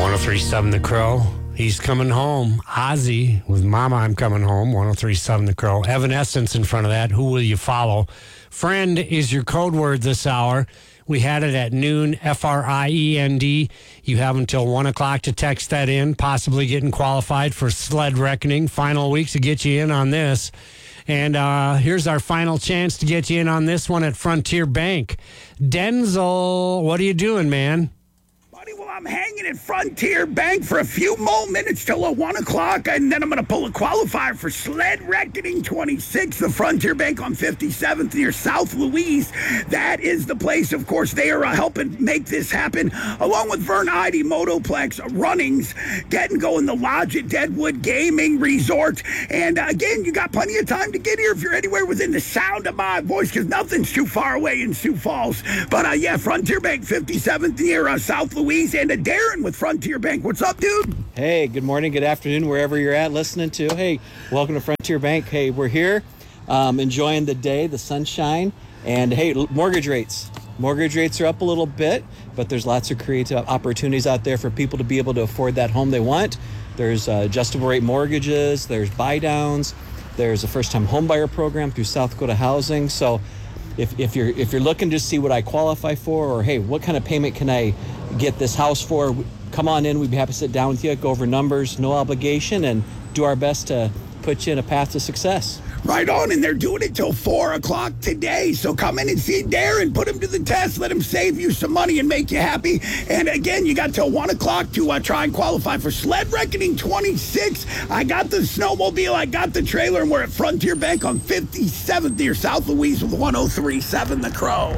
1037 The Crow. He's coming home. Ozzy with Mama, I'm Coming Home. 1037 The Crow. Evanescence in front of that. Who will you follow? Friend is your code word this hour. We had it at noon, FRIEND. You have until 1 o'clock to text that in, possibly getting qualified for Sled Reckoning. Final week to get you in on this. And here's our final chance to get you in on this one at Frontier Bank. Denzel, what are you doing, man? Well, I'm hanging at Frontier Bank for a few more minutes till 1 o'clock, and then I'm going to pull a qualifier for Sled Reckoning 26, the Frontier Bank on 57th near South Louise. That is the place, of course. They are helping make this happen, along with Vern Ide, Motoplex, Runnings, Getting Going, the Lodge at Deadwood Gaming Resort. And again, you got plenty of time to get here if you're anywhere within the sound of my voice, because nothing's too far away in Sioux Falls. But yeah, Frontier Bank 57th near South Louise. And Darren with Frontier Bank. What's up, dude? Hey, good morning, good afternoon, wherever you're at listening to. Hey, welcome to Frontier Bank. Hey, we're here enjoying the day, the sunshine. And hey, mortgage rates. Mortgage rates are up a little bit, but there's lots of creative opportunities out there for people to be able to afford that home they want. There's adjustable rate mortgages, there's buy downs, there's a first-time home buyer program through South Dakota Housing. So if you're looking to see what I qualify for, or hey, what kind of payment can I get this house for, come on in. We'd be happy to sit down with you, go over numbers, no obligation, and do our best to put you in a path to success. Right on, and they're doing it till 4 o'clock today. So come in and see Darren, put him to the test, let him save you some money and make you happy. And again, you got till 1 o'clock to try and qualify for Sled Reckoning 26. I got the snowmobile, I got the trailer, and we're at Frontier Bank on 57th near South Louise with 1037 The Crow.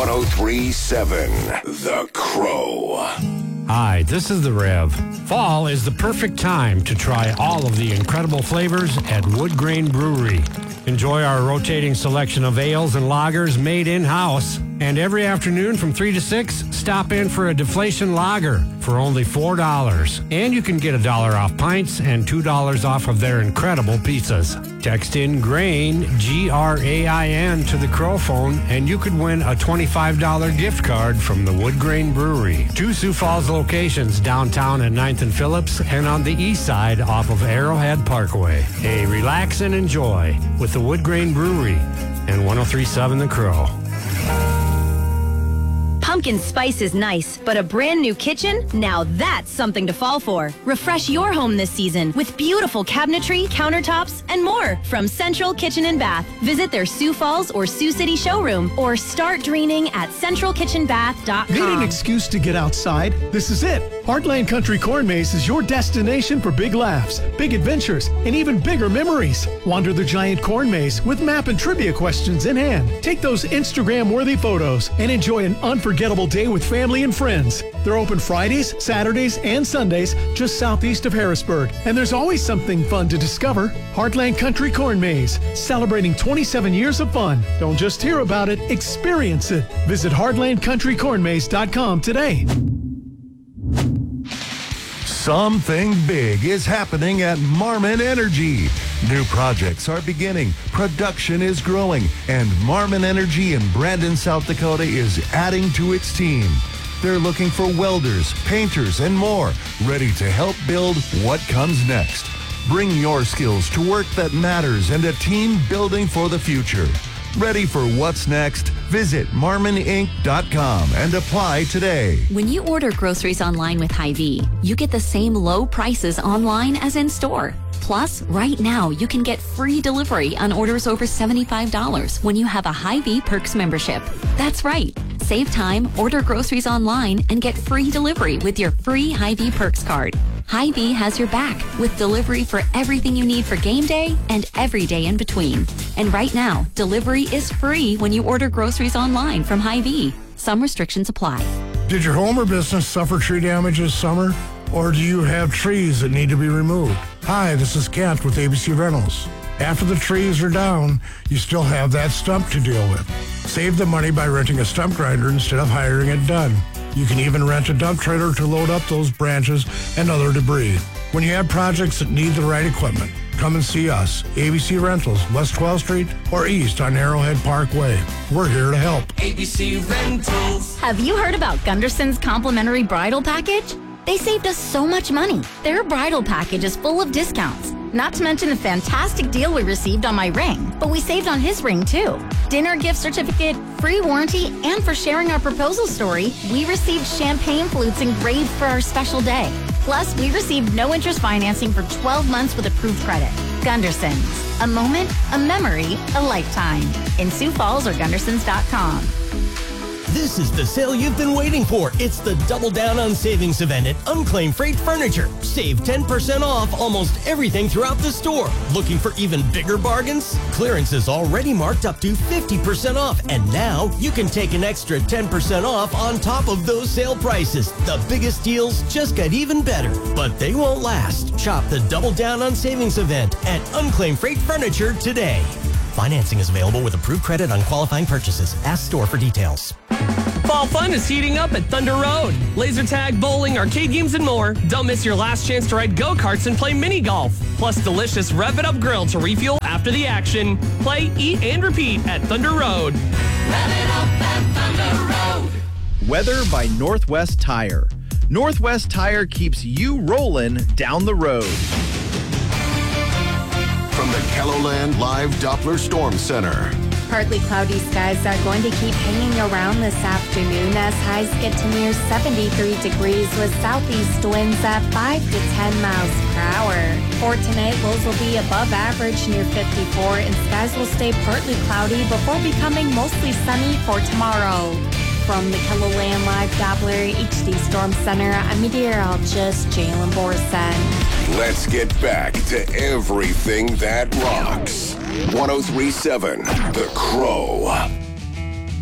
1037 The Crow. Hi, this is the Rev. Fall is the perfect time to try all of the incredible flavors at Wood Grain Brewery. Enjoy our rotating selection of ales and lagers made in-house. And every afternoon from 3 to 6, stop in for a deflation lager for only $4. And you can get $1 off pints and $2 off of their incredible pizzas. Text in GRAIN, GRAIN, to the Crow phone, and you could win a $25 gift card from the Wood Grain Brewery. 2 Sioux Falls locations, downtown at 9th and Phillips, and on the east side off of Arrowhead Parkway. Hey, relax and enjoy with the Wood Grain Brewery and 1037 The Crow. Pumpkin spice is nice, but a brand new kitchen? Now that's something to fall for. Refresh your home this season with beautiful cabinetry, countertops, and more from Central Kitchen and Bath. Visit their Sioux Falls or Sioux City showroom or start dreaming at centralkitchenbath.com. Need an excuse to get outside? This is it. Heartland Country Corn Maze is your destination for big laughs, big adventures, and even bigger memories. Wander the giant corn maze with map and trivia questions in hand. Take those Instagram-worthy photos and enjoy an unforgettable day with family and friends. They're open Fridays, Saturdays, and Sundays just southeast of Harrisburg. And there's always something fun to discover. Heartland Country Corn Maze, celebrating 27 years of fun. Don't just hear about it, experience it. Visit heartlandcountrycornmaze.com today. Something big is happening at Marmon Energy. New projects are beginning, production is growing, and Marmon Energy in Brandon, South Dakota is adding to its team. They're looking for welders, painters, and more, ready to help build what comes next. Bring your skills to work that matters and a team building for the future. Ready for what's next? Visit marmoninc.com and apply today. When you order groceries online with Hy-Vee, you get the same low prices online as in store. Plus, right now, you can get free delivery on orders over $75 when you have a Hy-Vee Perks membership. That's right. Save time, order groceries online, and get free delivery with your free Hy-Vee Perks card. Hy-Vee has your back with delivery for everything you need for game day and every day in between. And right now, delivery is free when you order groceries online from Hy-Vee. Some restrictions apply. Did your home or business suffer tree damage this summer? Or do you have trees that need to be removed? Hi, this is Kent with ABC Rentals. After the trees are down, you still have that stump to deal with. Save the money by renting a stump grinder instead of hiring it done. You can even rent a dump trailer to load up those branches and other debris. When you have projects that need the right equipment, come and see us. ABC Rentals, West 12th Street or East on Arrowhead Parkway. We're here to help. ABC Rentals. Have you heard about Gunderson's complimentary bridal package? They saved us so much money. Their bridal package is full of discounts. Not to mention the fantastic deal we received on my ring. But we saved on his ring too. Dinner gift certificate, free warranty, and for sharing our proposal story, we received champagne flutes engraved for our special day. Plus, we received no interest financing for 12 months with approved credit. Gundersons. A moment, a memory, a lifetime. In Sioux Falls or Gundersons.com. This is the sale you've been waiting for. It's the Double Down on Savings event at Unclaimed Freight Furniture. Save 10% off almost everything throughout the store. Looking for even bigger bargains? Clearance is already marked up to 50% off, and now you can take an extra 10% off on top of those sale prices. The biggest deals just get even better, but they won't last. Shop the Double Down on Savings event at Unclaimed Freight Furniture today. Financing is available with approved credit on qualifying purchases. Ask store for details. Fall fun is heating up at Thunder Road. Laser tag, bowling, arcade games, and more. Don't miss your last chance to ride go-karts and play mini golf. Plus delicious Rev It Up grill to refuel after the action. Play, eat, and repeat at Thunder Road. Rev it up at Thunder Road. Weather by Northwest Tire. Northwest Tire keeps you rolling down the road. From the KELOLAND Live Doppler Storm Center. Partly cloudy skies are going to keep hanging around this afternoon as highs get to near 73 degrees with southeast winds at 5 to 10 miles per hour. For tonight, lows will be above average near 54 and skies will stay partly cloudy before becoming mostly sunny for tomorrow. From the KELOLAND Live Doppler HD Storm Center, I'm meteorologist Jalen Borson. Let's get back to everything that rocks. 103.7 The Crow.